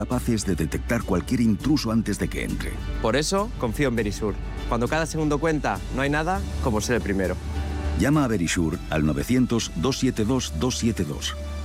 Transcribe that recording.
capaces de detectar cualquier intruso antes de que entre. Por eso, confío en Verisur. Cuando cada segundo cuenta, no hay nada como ser el primero. Llama a Verisur al 900-272-272.